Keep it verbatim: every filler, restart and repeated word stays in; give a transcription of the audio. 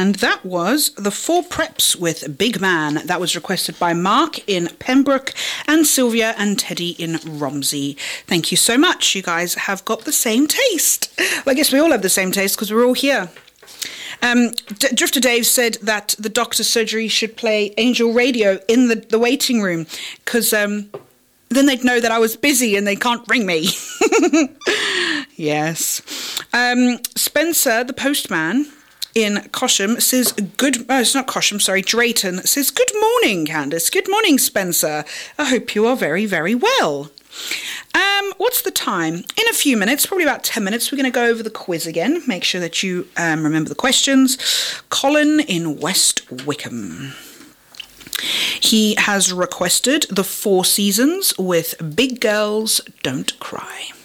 And that was The Four Preps with Big Man. That was requested by Mark in Pembroke and Sylvia and Teddy in Romsey. Thank you so much. You guys have got the same taste. Well, I guess we all have the same taste because we're all here. Um, D- Drifter Dave said that the doctor's surgery should play Angel Radio in the, the waiting room because um, then they'd know that I was busy and they can't ring me. Yes. Um, Spencer, the postman in Cosham, says good... Oh, it's not Cosham, sorry, Drayton, says, good morning, Candice. Good morning, Spencer. I hope you are very, very well. Um, what's the time? In a few minutes, probably about ten minutes, we're going to go over the quiz again. Make sure that you um, remember the questions. Colin in West Wickham. He has requested The Four Seasons with Big Girls Don't Cry.